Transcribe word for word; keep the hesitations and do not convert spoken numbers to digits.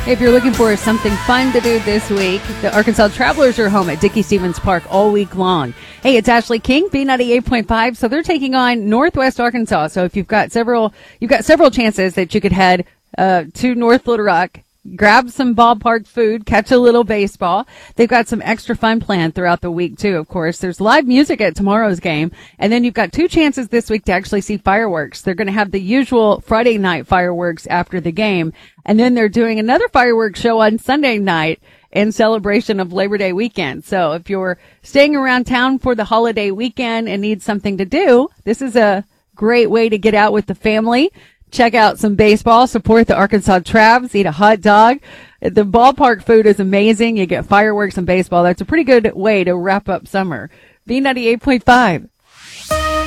If you're looking for something fun to do this week, the Arkansas Travelers are home at Dickey-Stephens Park all week long. Hey, it's Ashley King, B ninety-eight point five. So they're taking on Northwest Arkansas. So if you've got several, you've got several chances that you could head uh, to North Little Rock, grab some ballpark food, catch a little baseball. They've got some extra fun planned throughout the week, too, of course. There's live music at tomorrow's game. And then you've got two chances this week to actually see fireworks. They're going to have the usual Friday night fireworks after the game. And then they're doing another fireworks show on Sunday night in celebration of Labor Day weekend. So if you're staying around town for the holiday weekend and need something to do, this is a great way to get out with the family. Check out some baseball, support the Arkansas Travs, eat a hot dog. The ballpark food is amazing. You get fireworks and baseball. That's a pretty good way to wrap up summer. B ninety-eight point five.